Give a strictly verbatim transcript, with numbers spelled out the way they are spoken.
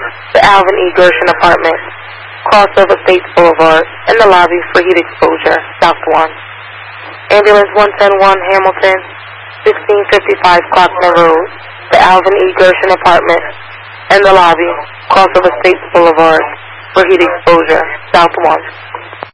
the Alvin E. Gershon Apartment, crossover States Boulevard, in the lobby for heat exposure, South one. Ambulance one ten one Hamilton, sixteen fifty-five Klockner Road, the Alvin E. Gershon Apartment, in the lobby, crossover States Boulevard, for heat exposure, South one.